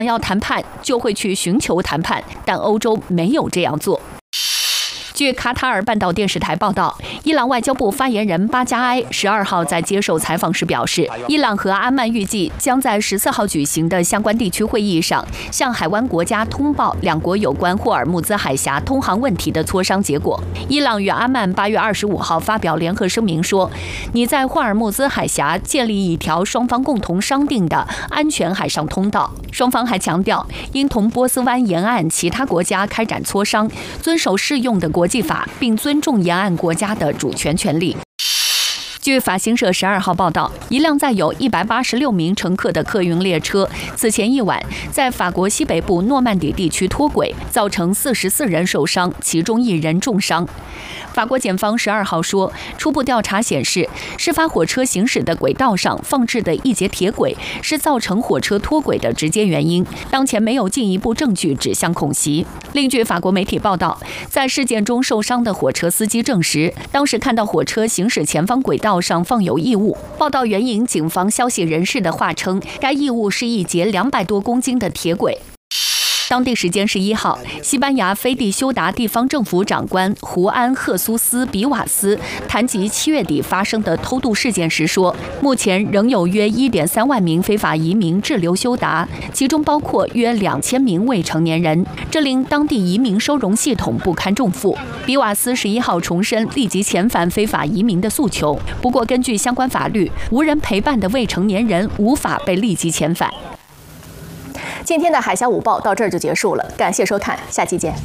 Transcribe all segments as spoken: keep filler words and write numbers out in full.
要谈判就会去寻求谈判，但欧洲没有这样做。据卡塔尔半岛电视台报道，伊朗外交部发言人巴加埃十二号在接受采访时表示，伊朗和阿曼预计将在十四号举行的相关地区会议上，向海湾国家通报两国有关霍尔木兹海峡通航问题的磋商结果。伊朗与阿曼八月二十五号发表联合声明说，拟在霍尔木兹海峡建立一条双方共同商定的安全海上通道。双方还强调，应同波斯湾沿岸其他国家开展磋商，遵守适用的国际法，并尊重沿岸国家的主权权利。据法新社十二号报道，一辆载有一百八十六名乘客的客运列车，此前一晚在法国西北部诺曼底地区脱轨，造成四十四人受伤，其中一人重伤。法国检方十二号说，初步调查显示，事发火车行驶的轨道上放置的一节铁轨是造成火车脱轨的直接原因，当前没有进一步证据指向恐袭。另据法国媒体报道，在事件中受伤的火车司机证实，当时看到火车行驶前方轨道上放有异物。报道援引警方消息人士的话称，该异物是一节两百多公斤的铁轨。当地时间十一号，西班牙菲蒂休达地方政府长官胡安·赫苏斯·比瓦斯谈及七月底发生的偷渡事件时说，目前仍有约 一点三万名非法移民滞留休达，其中包括约两千名未成年人，这令当地移民收容系统不堪重负。比瓦斯十一号重申立即遣返非法移民的诉求，不过根据相关法律，无人陪伴的未成年人无法被立即遣返。今天的海峡午报到这儿就结束了，感谢收看，下期见。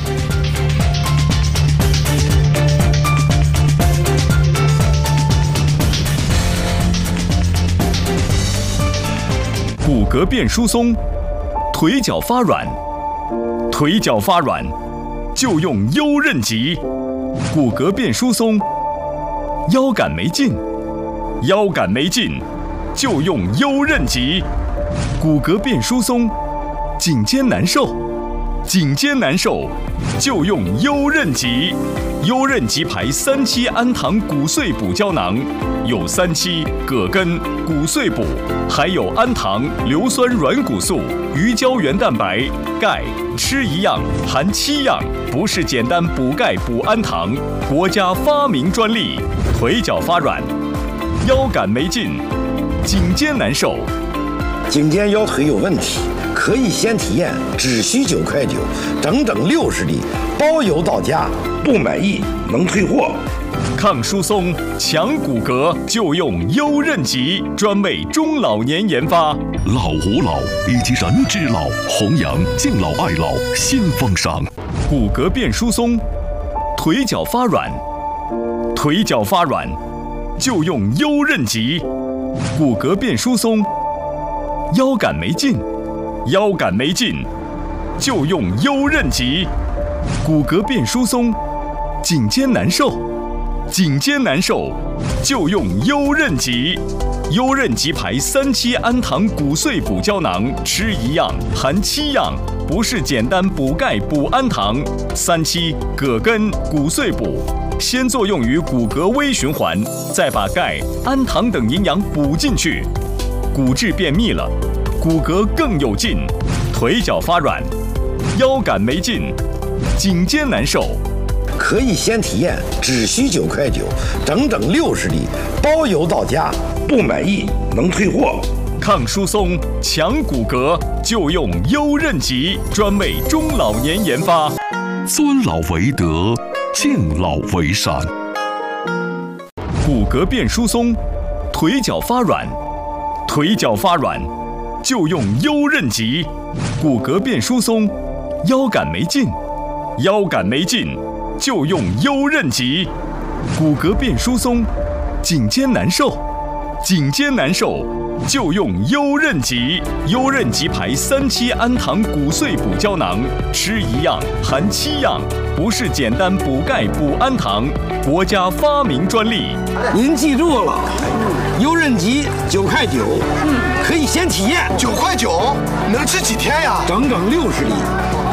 骨骼变疏松，腿脚发软，腿脚发软就用优韧极。骨骼变疏松，腰杆没劲，腰杆没劲就用优韧极。骨骼变疏松，颈肩难受，颈肩难受就用优韧极。优韧极牌三七氨糖骨碎补胶囊，有三七、葛根、骨碎补，还有氨糖、硫酸软骨素、鱼胶原蛋白、钙，吃一样含七样，不是简单补钙补氨糖，国家发明专利。腿脚发软，腰杆没劲，颈肩难受。 颈肩腰腿有问题，可以先体验，只需九块九，整整六十粒，包邮到家，不满意能退货。 抗疏松、强骨骼就用优韧极，专为中老年研发。 老吾老以及人之老，弘扬敬老爱老新风尚。 骨骼变疏松，腿脚发软，腿脚发软就用优韧极。骨骼变疏松，腰杆没劲，腰杆没劲就用优韧极。骨骼变疏松，颈肩难受，颈肩难受就用优韧极。优韧极牌三七氨糖骨碎补胶囊，吃一样含七样，不是简单补钙补氨糖。三七、葛根、骨碎补，先作用于骨骼微循环，再把钙、氨糖等营养补进去，骨质变密了，骨骼更有劲。腿脚发软，腰杆没劲，颈肩难受。 可以先体验，只需九块九，整整六十粒，包邮到家，不满意能退货。 抗疏松、强骨骼就用优韧极，专为中老年研发。 尊老为德，敬老为善。 骨骼变疏松，腿脚发软，腿脚发软就用优韧极。骨骼变疏松，腰杆没劲，腰杆没劲就用优韧极。骨骼变疏松，颈肩难受，颈肩难受就用优韧极。优韧极牌三七氨糖骨碎补胶囊，吃一样含七样，不是简单补钙补氨糖，国家发明专利。 您记住了，优韧极九块九，可以先体验。 九块九能吃几天呀？ 整整六十粒，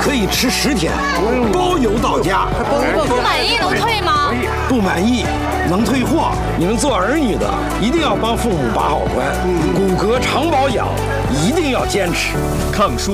可以吃十天，包邮到家。 不满意能退吗？ 不满意能退货。你们做儿女的一定要帮父母把好关，骨骼常保养一定要坚持。 抗输。